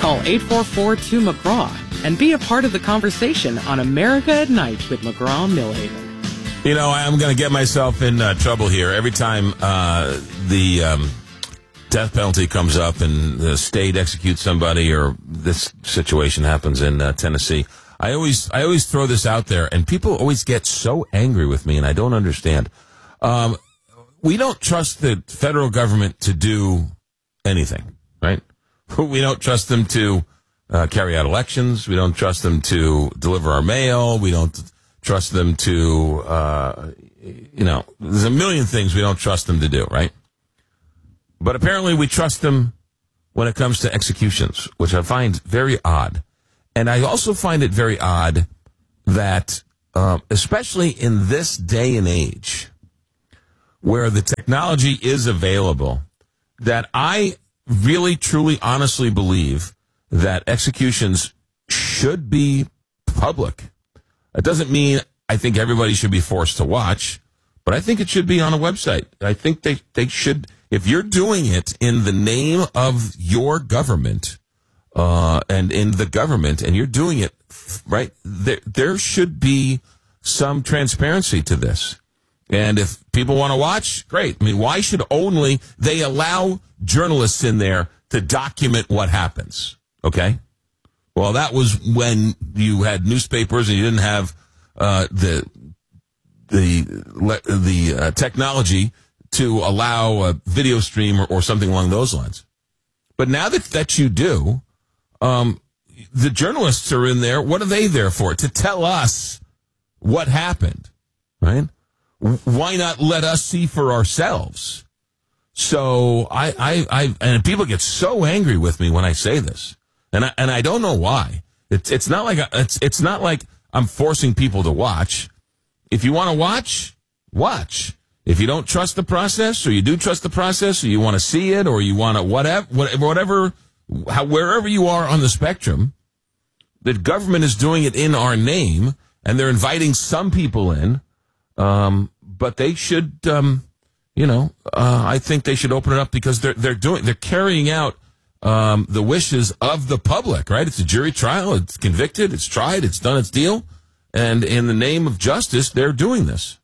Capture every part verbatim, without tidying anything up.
Call eight four four two McGraw and be a part of the conversation on America at Night with McGraw-Millhaven. You know, I'm going to get myself in uh, trouble here. Every time uh, the um, death penalty comes up and the state executes somebody, or this situation happens in uh, Tennessee, I always I always throw this out there, and people always get so angry with me, and I don't understand. Um, we don't trust the federal government to do anything, right? We don't trust them to uh, carry out elections. We don't trust them to deliver our mail. We don't trust them to, uh, you know, there's a million things we don't trust them to do, right? But apparently we trust them when it comes to executions, which I find very odd. And I also find it very odd that, uh, especially in this day and age, where the technology is available, that I really, truly, honestly believe that executions should be public. It doesn't mean I think everybody should be forced to watch, but I think it should be on a website. I think they, they should, if you're doing it in the name of your government, uh, and in the government, and you're doing it, right, there, there should be some transparency to this. And if people want to watch, great. I mean, why should only they allow journalists in there to document what happens? Okay? Well, that was when you had newspapers and you didn't have uh, the the the uh, technology to allow a video stream or, or something along those lines. But now that, that you do, um, the journalists are in there. What are they there for? To tell us what happened, right? Why not let us see for ourselves? So I, I, I, and people get so angry with me when I say this, and I, and I don't know why. It's, it's not like, it's, it's not like I'm forcing people to watch. If you want to watch, watch. If you don't trust the process, or you do trust the process, or you want to see it, or you want to whatever, whatever, how, wherever you are on the spectrum, the government is doing it in our name, and they're inviting some people in. Um, but they should, um, you know, uh, I think they should open it up, because they're, they're doing, they're carrying out, um, the wishes of the public, right? It's a jury trial. It's convicted. It's tried. It's done its deal. And in the name of justice, they're doing this.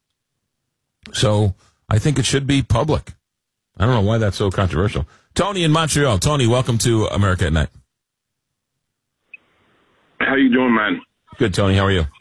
So I think it should be public. I don't know why that's so controversial. Tony in Montreal. Tony, welcome to America at Night. How you doing, man? Good, Tony. How are you?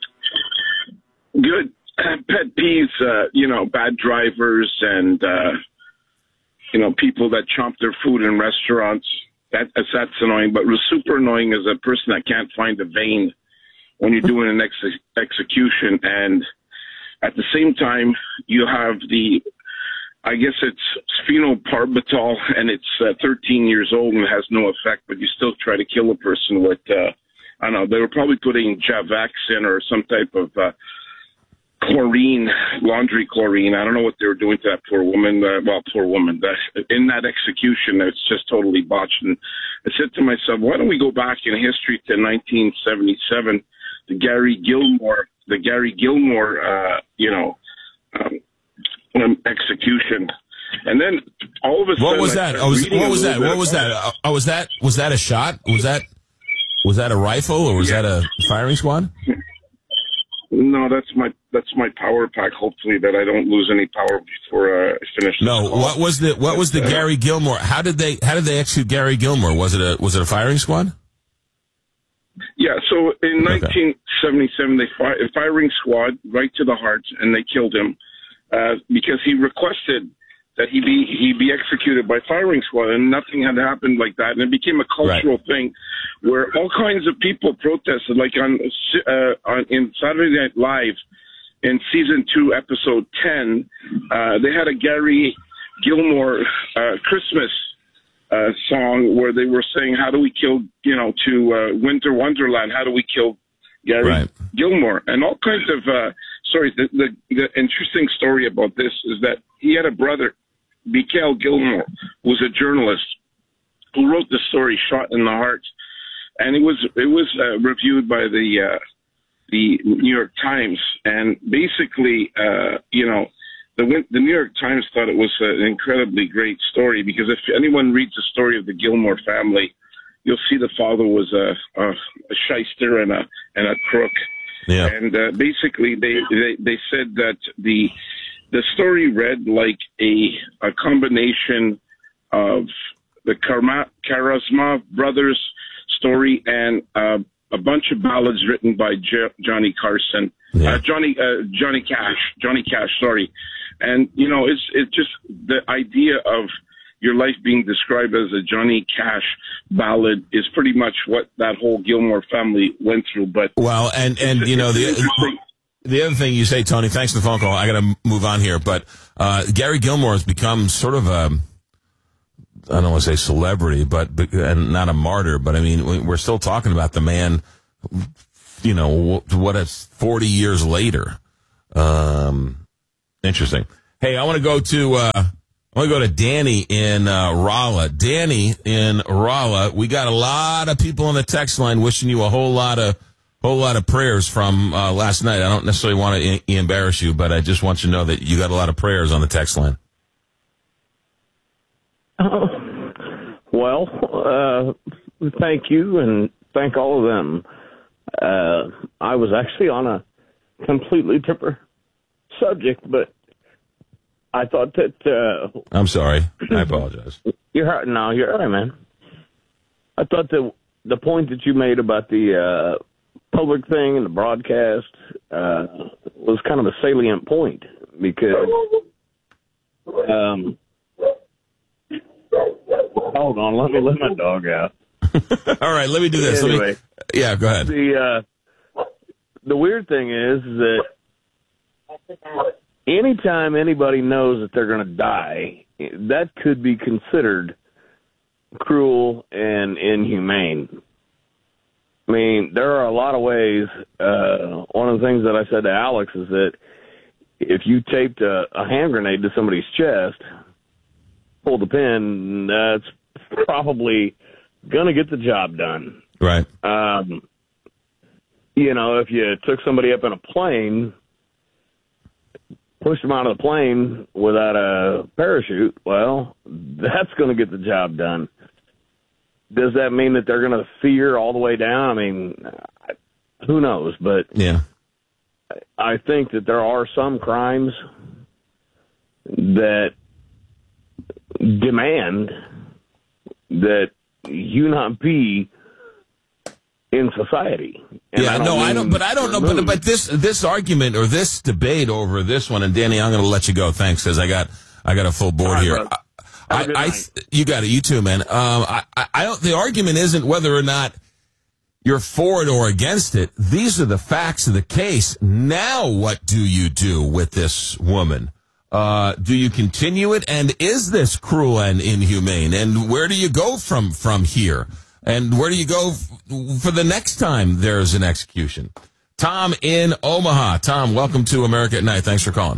Good. Pet peeves, uh, you know, bad drivers and, uh, you know, people that chomp their food in restaurants. That, that's annoying. But what's super annoying is a person that can't find a vein when you're doing an ex- execution. And at the same time, you have the, I guess it's phenobarbital, and it's uh, thirteen years old and has no effect, but you still try to kill a person with, uh, I don't know, they were probably putting Javax in or some type of uh, chlorine, laundry chlorine. I don't know what they were doing to that poor woman. Uh, well, poor woman. That, in that execution, it's just totally botched. And I said to myself, why don't we go back in history to nineteen seventy-seven, the Gary Gilmore, the Gary Gilmore, uh, you know, um, um, execution. And then all of a sudden, what was that? Oh, was, what was that? What was that? Oh, was that was that a shot? Was that was that a rifle, or was yeah. that a firing squad? No, that's my that's my power pack. Hopefully that I don't lose any power before uh, I finish. No, call. what was the what was the uh, Gary Gilmore? How did they how did they execute Gary Gilmore? Was it a was it a firing squad? Yeah. So in okay. nineteen seventy-seven, they fired a firing squad right to the heart, and they killed him uh, because he requested that he be he be executed by firing squad, and nothing had happened like that, and it became a cultural right. thing where all kinds of people protested, like on, uh, on in Saturday Night Live in season two, episode ten, uh, they had a Gary Gilmore uh, Christmas uh, song where they were saying, "How do we kill, you know, to uh, Winter Wonderland? How do we kill Gary right. Gilmore?" And all kinds of uh, stories. The, the the interesting story about this is that he had a brother, Mikhail Gilmore, who was a journalist who wrote the story "Shot in the Heart," and it was it was uh, reviewed by the uh, the New York Times, and basically, uh, you know, the the New York Times thought it was an incredibly great story, because if anyone reads the story of the Gilmore family, you'll see the father was a, a, a shyster and a and a crook. Yeah. And uh, basically, they, they they said that the the story read like a a combination of the Karma, Karamazov brothers story and uh, a bunch of ballads written by J- Johnny Carson, yeah. uh, Johnny uh, Johnny Cash, Johnny Cash. Sorry, and you know, it's it's just the idea of your life being described as a Johnny Cash ballad is pretty much what that whole Gilmore family went through. But well, and and you know the the other thing you say, Tony. Thanks for the phone call. I got to move on here, but uh, Gary Gilmore has become sort of a, I don't want to say celebrity, but and not a martyr, but I mean we're still talking about the man. You know what? It's forty years later. Um, interesting. Hey, I want to go to. Uh, I want to go to Danny in uh, Rolla. Danny in Rolla, we got a lot of people on the text line wishing you a whole lot of whole lot of prayers from uh, last night. I don't necessarily want to I- embarrass you, but I just want you to know that you got a lot of prayers on the text line. Uh, well, uh, thank you, and thank all of them. Uh, I was actually on a completely different subject, but I thought that... Uh, I'm sorry. I apologize. You're No, you're all right, man. I thought that the point that you made about the uh, public thing and the broadcast uh, was kind of a salient point because... Um, hold on, let me let my dog out. All right, let me do this. Anyway, let me, yeah, go ahead. The, uh, the weird thing is that... anytime anybody knows that they're going to die, that could be considered cruel and inhumane. I mean, there are a lot of ways. Uh, one of the things that I said to Alex is that if you taped a, a hand grenade to somebody's chest, pull the pin, that's probably going to get the job done. Right. Um, you know, if you took somebody up in a plane, push them out of the plane without a parachute, well, that's going to get the job done. Does that mean that they're going to fear all the way down? I mean, who knows? But yeah, I think that there are some crimes that demand that you not be in society. And yeah, I no, I don't, but I don't know, but, but this, this argument or this debate over this one, and Danny, I'm going to let you go. Thanks. Cause I got, I got a full board right, here. Bro. I, I, I you got it. You too, man. Um, I, I don't, the argument isn't whether or not you're for it or against it. These are the facts of the case. Now, what do you do with this woman? Uh, do you continue it? And is this cruel and inhumane? And where do you go from, from here? And where do you go f- for the next time there's an execution? Tom in Omaha. Tom, welcome to America at Night. Thanks for calling.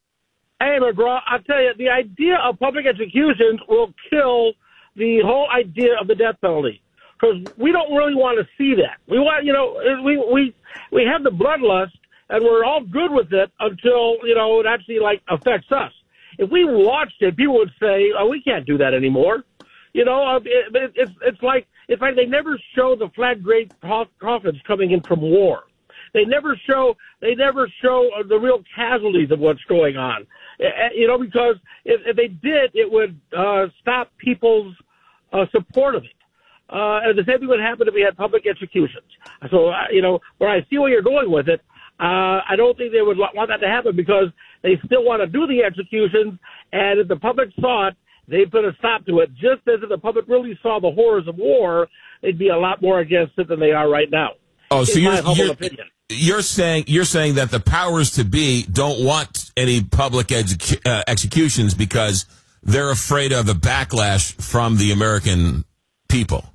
Hey, McGraw, I'll tell you, the idea of public executions will kill the whole idea of the death penalty because we don't really want to see that. We want, you know, we we we have the bloodlust and we're all good with it until, you know, it actually, like, affects us. If we watched it, people would say, oh, we can't do that anymore. You know, it, it, it's it's like it's like they never show the flag grade coffins coming in from war. They never show they never show the real casualties of what's going on. You know, because if, if they did, it would uh, stop people's uh, support of it. Uh, and the same thing would happen if we had public executions. So, uh, you know, where I see where you're going with it, uh, I don't think they would want that to happen because they still want to do the executions. And if the public saw it, they'd put a stop to it. Just as if the public really saw the horrors of war, they'd be a lot more against it than they are right now. Oh, so in you're, my humble you're, opinion. you're saying you're saying that the powers to be don't want any public edu- uh, executions because they're afraid of the backlash from the American people.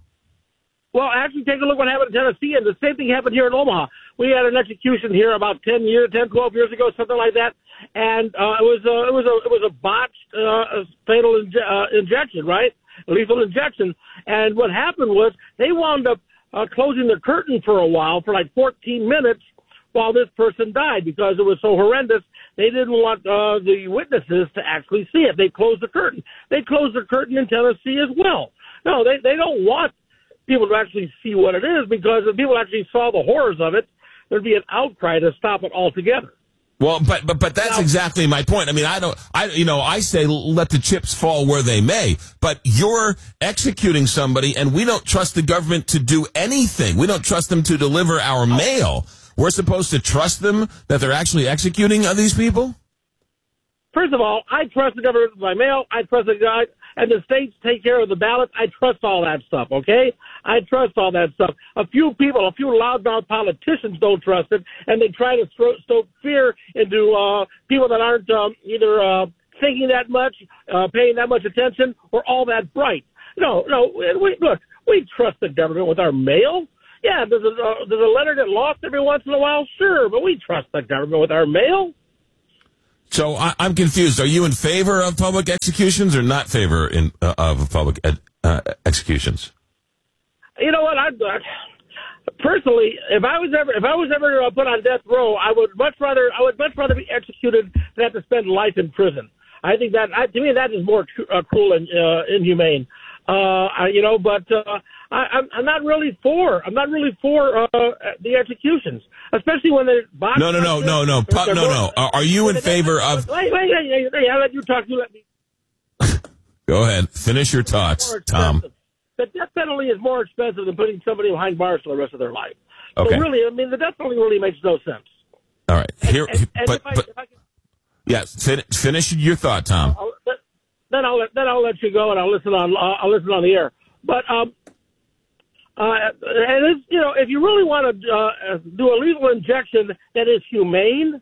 Well, actually, take a look what happened in Tennessee, and the same thing happened here in Omaha. We had an execution here about ten years, ten, twelve years ago, something like that, and uh, it was a, it was a it was a botched uh, fatal inje- uh, injection, right? Lethal injection. And what happened was they wound up uh, closing the curtain for a while, for like fourteen minutes, while this person died because it was so horrendous. They didn't want uh, the witnesses to actually see it. They closed the curtain. They closed the curtain in Tennessee as well. No, they they don't want people to actually see what it is, because if people actually saw the horrors of it, there'd be an outcry to stop it altogether. Well, but but but that's now, exactly my point. I mean, I don't, I you know, I say let the chips fall where they may. But you're executing somebody, and we don't trust the government to do anything. We don't trust them to deliver our mail. We're supposed to trust them that they're actually executing these people? First of all, I trust the government with my mail. I trust the guy, and the states take care of the ballots. I trust all that stuff, okay? I trust all that stuff. A few people, a few loudmouth politicians don't trust it, and they try to stro- stoke fear into uh, people that aren't um, either uh, thinking that much, uh, paying that much attention, or all that bright. No, no, we, look, we trust the government with our mail. Yeah, there's a, uh, there's a letter get lost every once in a while, sure, but we trust the government with our mail. So I, I'm confused. Are you in favor of public executions or not favor in uh, of public ed, uh, executions? You know what? I personally, if I was ever if I was ever uh, put on death row, I would much rather I would much rather be executed than have to spend life in prison. I think that I, to me that is more tr- uh, cruel and uh, inhumane. Uh, I, you know, but uh, I, I'm, I'm not really for. I'm not really for uh, the executions, especially when they're boxed. No, no, no, no, no, no, no, no. Are you in favor of? Wait, wait, wait, wait! I let you talk. You let me. Go ahead. Finish your thoughts, Tom. The death penalty is more expensive than putting somebody behind bars for the rest of their life. Okay. So really, I mean, the death penalty really makes no sense. All right. Here, and, and, and but, if I, but if I can, yeah, fin- finish your thought, Tom. I'll, then I'll let, then I'll let you go and I'll listen on uh, I'll listen on the air. But um, uh, and it's, you know, if you really want to uh, do a lethal injection that is humane,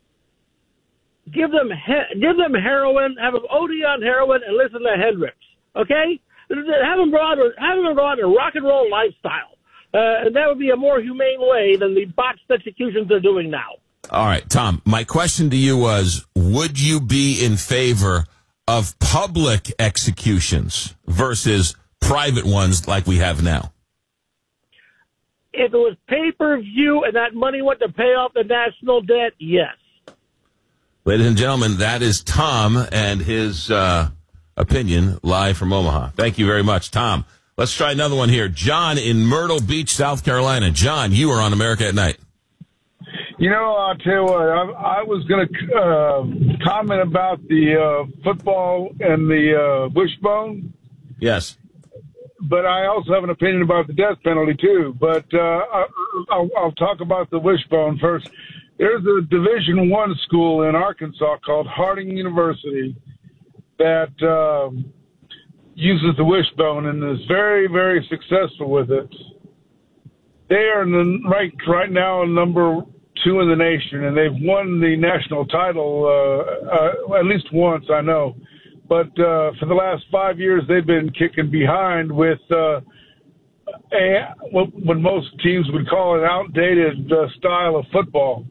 give them he- give them heroin, have them O D on heroin, and listen to Hendrix. Okay, have them go on have them go on a rock and roll lifestyle, uh, and that would be a more humane way than the botched executions they're doing now. All right, Tom. My question to you was: would you be in favor of public executions versus private ones like we have now? If it was pay-per-view and that money went to pay off the national debt, yes. Ladies and gentlemen, that is Tom and his uh, opinion live from Omaha. Thank you very much, Tom. Let's try another one here. John in Myrtle Beach, South Carolina. John, you are on America at Night. You know, I'll tell you what, I, I was going to uh, comment about the uh, football and the uh, wishbone. Yes. But I also have an opinion about the death penalty, too. But uh, I'll, I'll talk about the wishbone first. There's a Division One school in Arkansas called Harding University that um, uses the wishbone and is very, very successful with it. They are ranked right now number two in the nation, and they've won the national title uh, uh, at least once, I know. But uh, for the last five years, they've been kicking behind with uh, a, what most teams would call an outdated uh, style of football.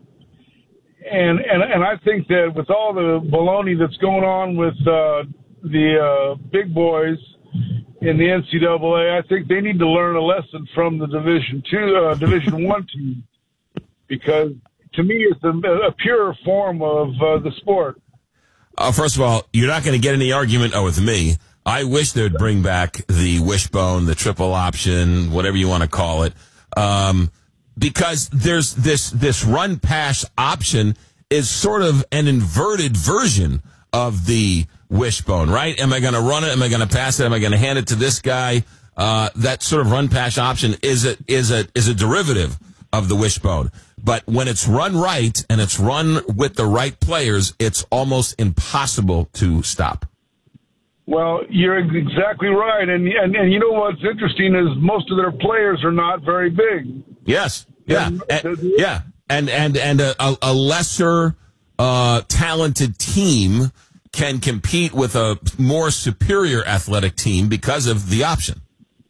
And, and and I think that with all the baloney that's going on with uh, the uh, big boys in the N C double A, I think they need to learn a lesson from the Division Two, uh, Division One team. Because to me, it's a, a pure form of uh, the sport. Uh, first of all, you're not going to get any argument oh, with me. I wish they'd bring back the wishbone, the triple option, whatever you want to call it, um, because there's this this run pass option is sort of an inverted version of the wishbone, right? Am I going to run it? Am I going to pass it? Am I going to hand it to this guy? Uh, that sort of run pass option is a is a is a derivative of the wishbone. But when it's run right and it's run with the right players, it's almost impossible to stop. Well, you're exactly right. And, and, and you know what's interesting is most of their players are not very big. Yes. Yeah. And, yeah. And, and, and a, a lesser uh, talented team can compete with a more superior athletic team because of the option.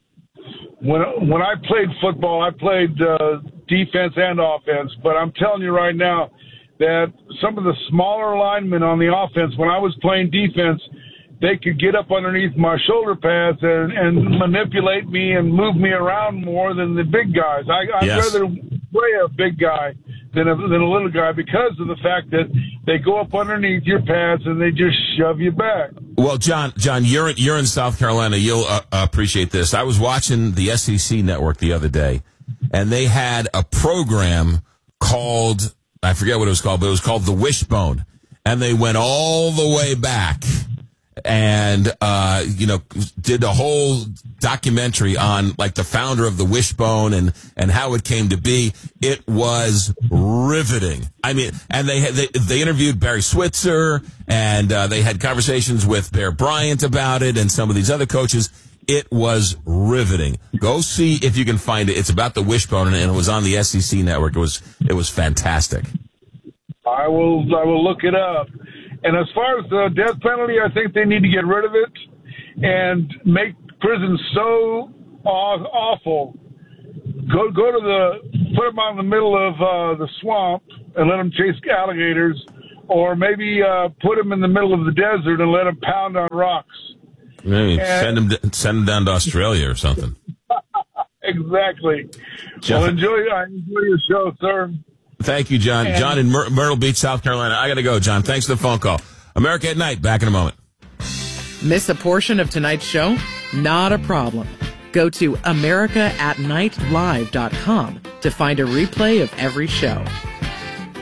When when I played football, I played uh, defense and offense. But I'm telling you right now that some of the smaller linemen on the offense, when I was playing defense, they could get up underneath my shoulder pads and, and manipulate me and move me around more than the big guys. I, I'd yes. rather play a big guy than a, than a little guy because of the fact that they go up underneath your pads and they just shove you back. Well, John, John, you're you're in South Carolina. You'll uh, appreciate this. I was watching the S E C network the other day, and they had a program called, I forget what it was called, but it was called The Wishbone, and they went all the way back and uh, you know, did a whole documentary on like the founder of the Wishbone and and how it came to be. It was riveting. I mean, and they had, they they interviewed Barry Switzer, and uh, they had conversations with Bear Bryant about it and some of these other coaches. It was riveting. Go see if you can find it. It's about the Wishbone, and it was on the S E C network. It was it was fantastic. I will I will look it up. And as far as the death penalty, I think they need to get rid of it and make prison so awful. Go go to the put them out in the middle of uh, the swamp and let them chase alligators, or maybe uh, put them in the middle of the desert and let them pound on rocks. Maybe and, send them send them down to Australia or something. Exactly. John, well, enjoy I enjoy your show, sir. Thank you, John. John in Myr- Myrtle Beach, South Carolina. I got to go, John. Thanks for the phone call. America at Night. Back in a moment. Miss a portion of tonight's show? Not a problem. Go to america at night live dot com to find a replay of every show.